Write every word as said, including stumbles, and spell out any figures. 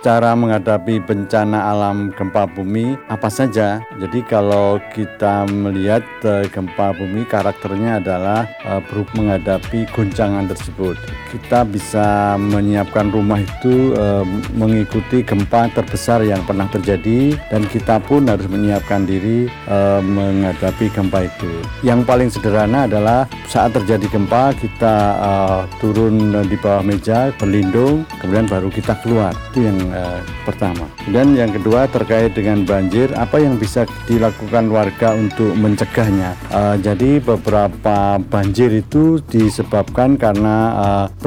cara menghadapi bencana alam gempa bumi apa saja. Jadi kalau kita melihat uh, gempa bumi karakternya adalah uh, menghadapi goncangan tersebut. Kita bisa menyiapkan rumah itu uh, mengikuti gempa terbesar yang pernah terjadi, dan kita pun harus menyiapkan diri uh, menghadapi gempa itu. Yang paling sederhana adalah saat terjadi gempa kita uh, turun di bawah meja, berlindung, kemudian baru kita keluar. Itu yang Uh, pertama. Dan yang kedua terkait dengan banjir, apa yang bisa dilakukan warga untuk mencegahnya? Uh, jadi beberapa banjir itu disebabkan karena uh,